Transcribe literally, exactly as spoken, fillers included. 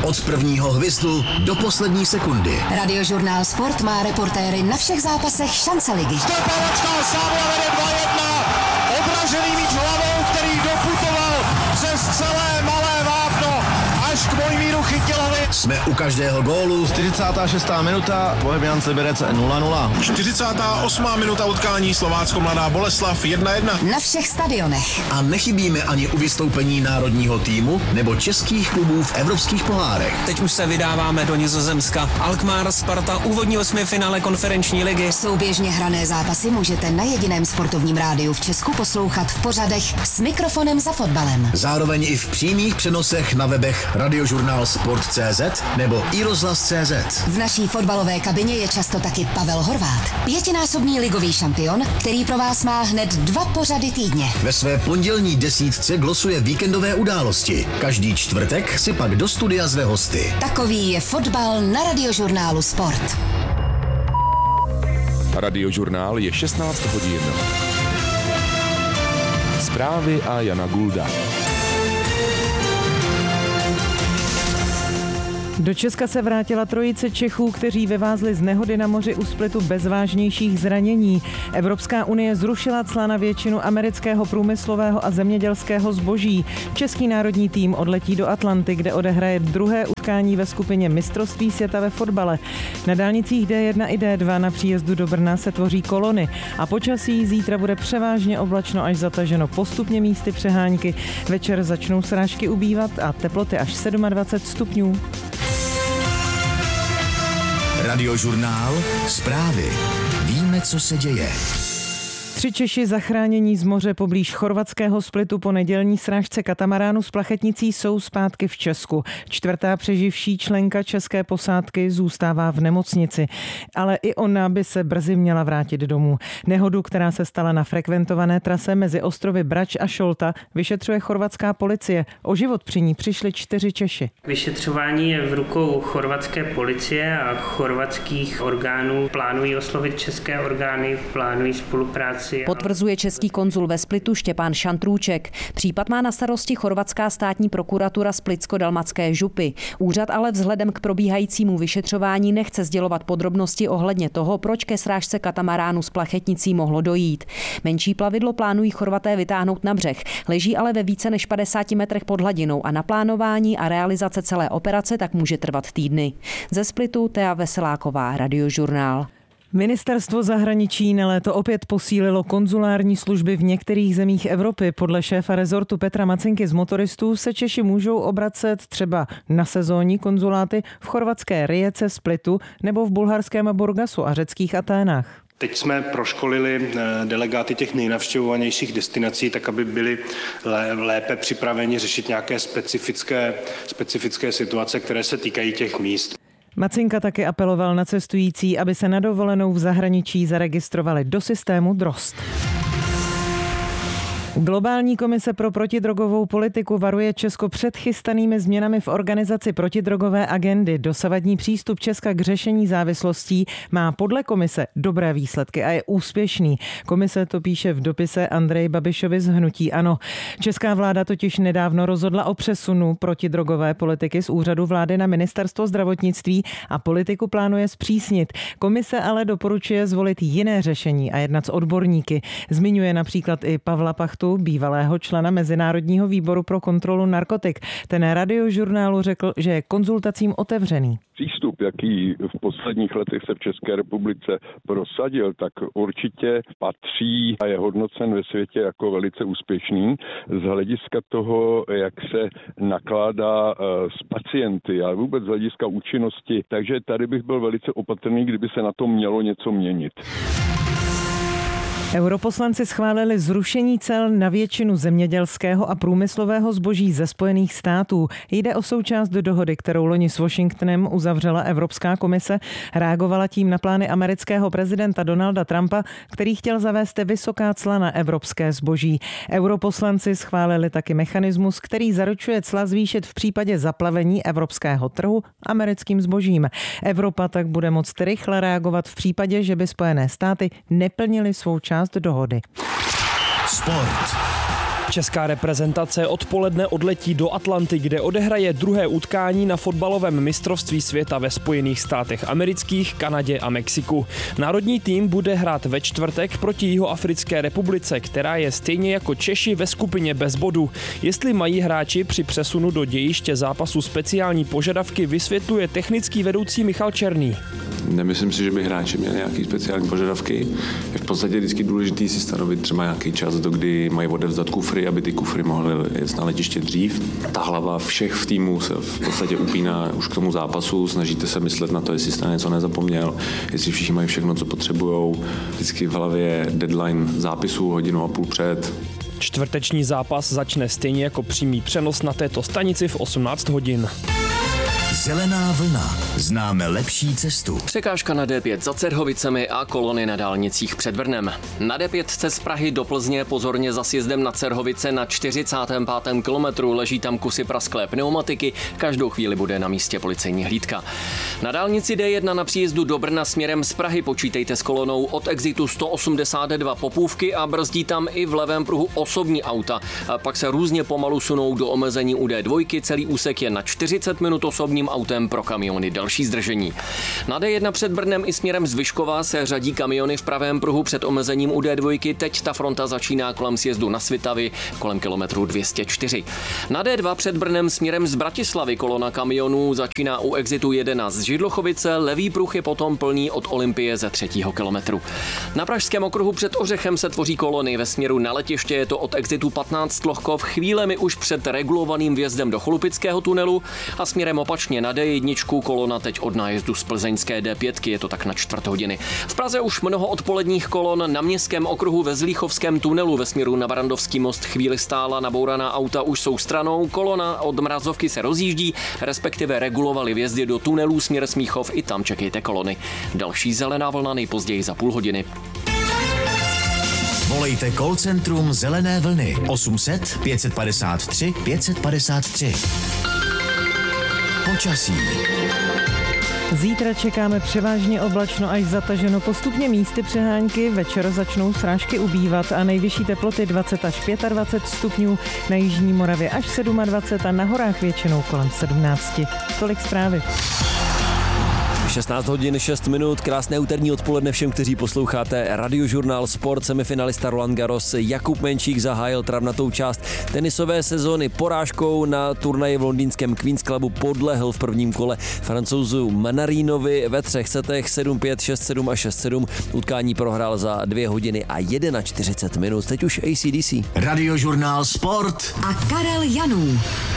Od prvního hvizdu do poslední sekundy. Radiožurnál Sport má reportéry na všech zápasech šance ligy. Stopavačka Slavia vede dva jedna. Odražený míč hlavou, který doputoval přes celé malé vápno až k Mojmíru Chytilovi. Jsme u každého gólu. čtyřicátá šestá minuta, Bohemians Liberec nula nula. čtyřicátá osmá minuta utkání Slovácko Mladá Boleslav jedna jedna. Na všech stadionech. A nechybíme ani u vystoupení národního týmu nebo českých klubů v evropských pohárech. Teď už se vydáváme do Nizozemska. Alkmaar Sparta, úvodní osmifinále konferenční ligy. Souběžně hrané zápasy můžete na jediném sportovním rádiu v Česku poslouchat v pořadech S mikrofonem za fotbalem. Zároveň i v přímých přenosech na webech Radiožurnál Sport tečka cé zet nebo i rozhlas tečka cé zet. V naší fotbalové kabině je často taky Pavel Horváth, pětinásobný ligový šampion, který pro vás má hned dva pořady týdně. Ve své pondělní desítce glosuje víkendové události. Každý čtvrtek si pak do studia zve hosty. Takový je fotbal na Radiožurnálu Sport. Radiožurnál je šestnáct hodin. Zprávy a Jana Gulda. Do Česka se vrátila trojice Čechů, kteří vyvázli z nehody na moři u Splitu bez vážnějších zranění. Evropská unie zrušila cla na většinu amerického průmyslového a zemědělského zboží. Český národní tým odletí do Atlanty, kde odehraje druhé utkání ve skupině mistrovství světa ve fotbale. Na dálnicích D jedna i D dva na příjezdu do Brna se tvoří kolony a počasí zítra bude převážně oblačno až zataženo, postupně místy přehánky. Večer začnou srážky ubývat a teploty až dvacet sedm stupňů. Radiožurnál, zprávy. Víme, co se děje. Tři Češi zachránění z moře poblíž chorvatského Splitu po nedělní srážce katamaránu s plachetnicí jsou zpátky v Česku. Čtvrtá přeživší členka české posádky zůstává v nemocnici, ale i ona by se brzy měla vrátit domů. Nehodu, která se stala na frekventované trase mezi ostrovy Brač a Šolta, vyšetřuje chorvatská policie. O život při ní přišli čtyři Češi. Vyšetřování je v rukou chorvatské policie a chorvatských orgánů. Plánují oslovit české orgány, plánují spolupráci. Potvrzuje český konzul ve Splitu Štěpán Šantrůček. Případ má na starosti chorvatská státní prokuratura Splitsko-dalmatské župy. Úřad ale vzhledem k probíhajícímu vyšetřování nechce sdělovat podrobnosti ohledně toho, proč ke srážce katamaránu s plachetnicí mohlo dojít. Menší plavidlo plánují Chorvaté vytáhnout na břeh, leží ale ve více než padesáti metrech pod hladinou a naplánování a realizace celé operace tak může trvat týdny. Ze Splitu Tea Veseláková, Radiožurnál. Ministerstvo zahraničí na léto opět posílilo konzulární služby v některých zemích Evropy. Podle šéfa rezortu Petra Macinky z Motoristů se Češi můžou obracet třeba na sezónní konzuláty v chorvatské Rijece, Splitu nebo v bulharském Burgasu a řeckých Aténách. Teď jsme proškolili delegáty těch nejnavštěvovanějších destinací, tak aby byli lépe připraveni řešit nějaké specifické, specifické situace, které se týkají těch míst. Macinka taky apeloval na cestující, aby se na dovolenou v zahraničí zaregistrovali do systému Drozd. Globální komise pro protidrogovou politiku varuje Česko před chystanými změnami v organizaci protidrogové agendy. Dosavadní přístup Česka k řešení závislostí má podle komise dobré výsledky a je úspěšný. Komise to píše v dopise Andreji Babišovi z hnutí ANO. Česká vláda totiž nedávno rozhodla o přesunu protidrogové politiky z úřadu vlády na ministerstvo zdravotnictví a politiku plánuje zpřísnit. Komise ale doporučuje zvolit jiné řešení a jednat s odborníky. Zmiňuje například i Pavla Pachtu, bývalého člena Mezinárodního výboru pro kontrolu narkotik. Ten Radiožurnálu řekl, že je konzultacím otevřený. Přístup, jaký v posledních letech se v České republice prosadil, tak určitě patří a je hodnocen ve světě jako velice úspěšný z hlediska toho, jak se nakládá s pacienty a vůbec z hlediska účinnosti. Takže tady bych byl velice opatrný, kdyby se na to mělo něco měnit. Europoslanci schválili zrušení cel na většinu zemědělského a průmyslového zboží ze Spojených států. Jde o součást dohody, kterou loni s Washingtonem uzavřela Evropská komise. Reagovala tím na plány amerického prezidenta Donalda Trumpa, který chtěl zavést vysoká cla na evropské zboží. Europoslanci schválili taky mechanismus, který zaručuje cla zvýšit v případě zaplavení evropského trhu americkým zbožím. Evropa tak bude moct rychle reagovat v případě, že by Spojené státy neplnily svou část dohody. Sport. Česká reprezentace odpoledne odletí do Atlanty, kde odehraje druhé utkání na fotbalovém mistrovství světa ve Spojených státech amerických, Kanadě a Mexiku. Národní tým bude hrát ve čtvrtek proti Jihoafrické republice, která je stejně jako Češi ve skupině bez bodu. Jestli mají hráči při přesunu do dějiště zápasu speciální požadavky, vysvětluje technický vedoucí Michal Černý. Nemyslím si, že by hráči měli nějaké speciální požadavky. Je v podstatě vždycky důležité si stanovit třeba nějaký čas, do kdy mají odevzdat kufry, aby ty kufry mohly jet na letiště dřív. Ta hlava všech v týmu se v podstatě upíná už k tomu zápasu, snažíte se myslet na to, jestli jste něco nezapomněl, jestli všichni mají všechno, co potřebujou. Vždycky v hlavě je deadline zápisu hodinu a půl před. Čtvrteční zápas začne stejně jako přímý přenos na této stanici v osmnáct hodin. Zelená vlna. Známe lepší cestu. Překážka na D pět za Cerhovicemi a kolony na dálnicích před Brnem. Na D pět z Prahy do Plzně pozorně za sjezdem na Cerhovice na čtyřicátém pátém kilometru. Leží tam kusy prasklé pneumatiky. Každou chvíli bude na místě policejní hlídka. Na dálnici D jedna na příjezdu do Brna směrem z Prahy počítejte s kolonou od exitu sto osmdesát dva Popůvky a brzdí tam i v levém pruhu osobní auta. A pak se různě pomalu sunou do omezení u D dva. Celý úsek je na čtyřicet minut osobním autem, pro kamiony další zdržení. Na D jedna před Brnem i směrem z Vyškova se řadí kamiony v pravém pruhu před omezením u D dva. Teď ta fronta začíná kolem sjezdu na Svitavy, kolem kilometru dvě stě čtyři. Na D dva před Brnem směrem z Bratislavy kolona kamionů začíná u exitu jedenáct z Židlochovice, levý pruh je potom plný od Olympie ze třetího kilometru. Na Pražském okruhu před Ořechem se tvoří kolony, ve směru na letiště je to od exitu patnáct Lohkov, chvílemi už před regulovaným vjezdem do Cholupického tunelu a směrem opačně na D jedna kolona teď od nájezdu z plzeňské D pět, je to tak na čtvrt hodiny. V Praze už mnoho odpoledních kolon, na Městském okruhu ve Zlíchovském tunelu ve směru na Barandovský most chvíli stála, nabouraná auta už jsou stranou, kolona od Mrazovky se rozjíždí, respektive regulovali vjezdy do tunelů směr Smíchov, i tam čekejte kolony. Další zelená vlna nejpozději za půl hodiny. Volejte call centrum Zelené vlny osm set pět padesát tři pět padesát tři. Počasí. Zítra čekáme převážně oblačno až zataženo, postupně místy přehánky, večer začnou srážky ubývat a nejvyšší teploty dvacet až dvacet pět stupňů, na jižní Moravě až dvacet sedm a na horách většinou kolem sedmnáct. Tolik zprávy. šestnáct hodin šest minut, krásné úterní odpoledne všem, kteří posloucháte Radiožurnál Sport. Semifinalista Roland Garros Jakub Menčík zahájil travnatou část tenisové sezóny porážkou na turnaji v londýnském Queen's Clubu, podlehl v prvním kole Francouzu Manarinovi ve třech setech sedm pět, šest sedm a šest sedm. Utkání prohrál za dvě hodiny a čtyřicet jedna minut. Teď už A C D C. Radiožurnál Sport a Karel Janů.